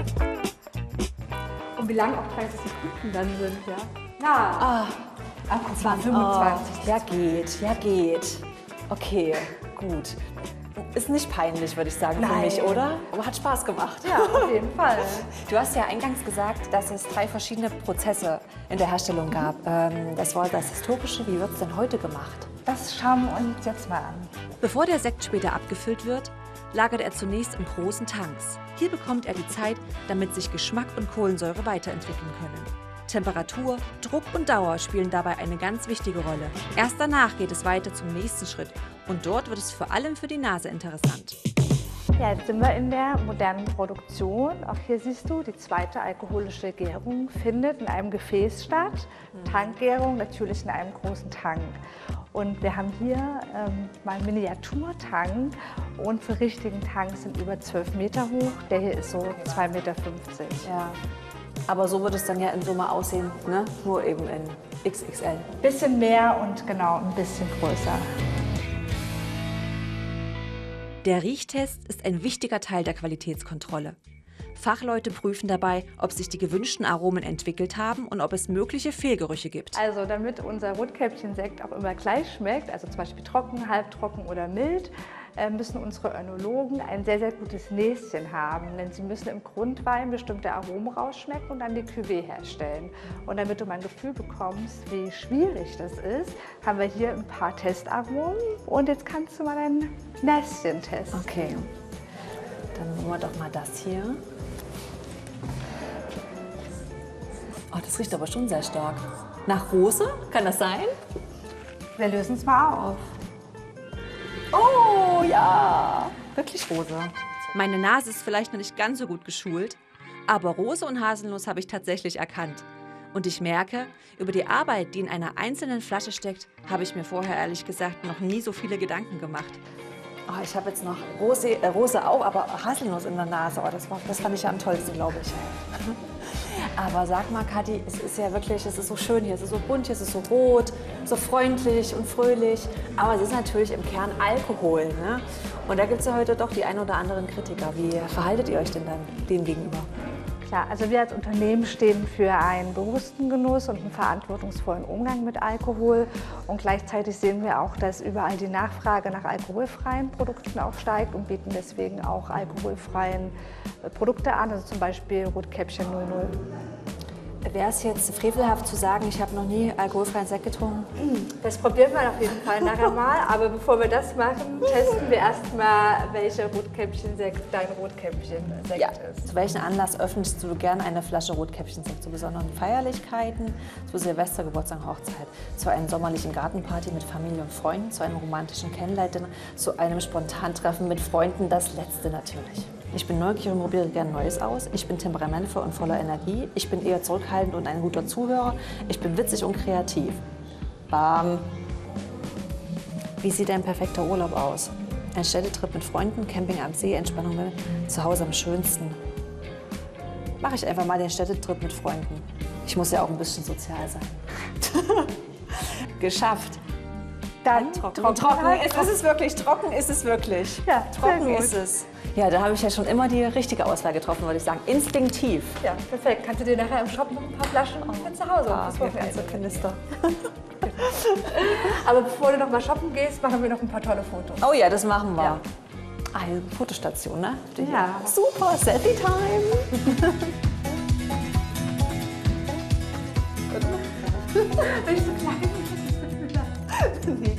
Und wie lang auch 30 Sekunden dann sind, ja? Na, guck mal, 25. Ja, geht. Okay, gut. Ist nicht peinlich, würde ich sagen, für mich, oder? Aber hat Spaß gemacht. Ja, auf jeden Fall. Du hast ja eingangs gesagt, dass es 3 verschiedene Prozesse in der Herstellung gab. Das war das Historische. Wie wird es denn heute gemacht? Das schauen wir uns jetzt mal an. Bevor der Sekt später abgefüllt wird, lagert er zunächst in großen Tanks. Hier bekommt er die Zeit, damit sich Geschmack und Kohlensäure weiterentwickeln können. Temperatur, Druck und Dauer spielen dabei eine ganz wichtige Rolle. Erst danach geht es weiter zum nächsten Schritt und dort wird es vor allem für die Nase interessant. Ja, jetzt sind wir in der modernen Produktion. Auch hier siehst du, die zweite alkoholische Gärung findet in einem Gefäß statt. Tankgärung natürlich in einem großen Tank. Und wir haben hier mal einen Miniaturtank und für richtigen Tanks sind über 12 Meter hoch. Der hier ist so 2,50 Meter. Ja. Aber so wird es dann ja in Summe aussehen, ne? Nur eben in XXL. Bisschen mehr und genau ein bisschen größer. Der Riechtest ist ein wichtiger Teil der Qualitätskontrolle. Fachleute prüfen dabei, ob sich die gewünschten Aromen entwickelt haben und ob es mögliche Fehlgerüche gibt. Also damit unser Rotkäppchen-Sekt auch immer gleich schmeckt, also zum Beispiel trocken, halbtrocken oder mild, müssen unsere Önologen ein sehr, sehr gutes Näschen haben. Denn sie müssen im Grundwein bestimmte Aromen rausschmecken und dann die Cuvée herstellen. Und damit du mal ein Gefühl bekommst, wie schwierig das ist, haben wir hier ein paar Testaromen. Und jetzt kannst du mal dein Näschen testen. Okay, dann nehmen wir doch mal das hier. Oh, das riecht aber schon sehr stark. Nach Rose? Kann das sein? Wir lösen es mal auf. Oh ja, wirklich Rose. Meine Nase ist vielleicht noch nicht ganz so gut geschult, aber Rose und Haselnuss habe ich tatsächlich erkannt. Und ich merke, über die Arbeit, die in einer einzelnen Flasche steckt, habe ich mir vorher ehrlich gesagt noch nie so viele Gedanken gemacht. Oh, ich habe jetzt noch Rose auch, aber Haselnuss in der Nase. Oh, das fand ich ja am tollsten, glaube ich. Aber sag mal, Kathi, es ist ja wirklich, es ist so schön hier, es ist so bunt, hier, es ist so rot, so freundlich und fröhlich. Aber es ist natürlich im Kern Alkohol, ne? Und da gibt es ja heute doch die ein oder anderen Kritiker. Wie verhaltet ihr euch denn dann dem gegenüber? Klar, also wir als Unternehmen stehen für einen bewussten Genuss und einen verantwortungsvollen Umgang mit Alkohol. Und gleichzeitig sehen wir auch, dass überall die Nachfrage nach alkoholfreien Produkten auch steigt und bieten deswegen auch alkoholfreien Produkte an, also zum Beispiel Rotkäppchen 00. Wäre es jetzt frevelhaft zu sagen, ich habe noch nie alkoholfreien Sekt getrunken? Das probieren wir auf jeden Fall nachher mal. Aber bevor wir das machen, testen wir erstmal, welcher Rotkäppchen-Sekt dein Rotkäppchen-Sekt ist. Zu welchem Anlass öffnest du gerne eine Flasche Rotkäppchen-Sekt? Zu besonderen Feierlichkeiten, zu Silvester, Geburtstag, Hochzeit, zu einer sommerlichen Gartenparty mit Familie und Freunden, zu einem romantischen Kennenlernen, zu einem Spontantreffen mit Freunden, das letzte natürlich. Ich bin neugierig und probiere gerne Neues aus. Ich bin temperamentvoll und voller Energie. Ich bin eher zurückhaltend und ein guter Zuhörer. Ich bin witzig und kreativ. Bam. Wie sieht ein perfekter Urlaub aus? Ein Städtetrip mit Freunden, Camping am See, Entspannung zu Hause am schönsten. Mache ich einfach mal den Städtetrip mit Freunden. Ich muss ja auch ein bisschen sozial sein. Geschafft. Dann Trocken ist es wirklich. Trocken ist es wirklich. Ja, trocken ist es. Ja, da habe ich ja schon immer die richtige Auswahl getroffen, würde ich sagen. Instinktiv. Ja, perfekt. Kannst du dir nachher im Shop noch ein paar Flaschen für zu Hause ganze Kanister. Aber bevor du noch mal shoppen gehst, machen wir noch ein paar tolle Fotos. Oh ja, das machen wir. Ja. Eine Fotostation, ne? Ja. Super, Selfie-Time. Bin ich so klein? Nee.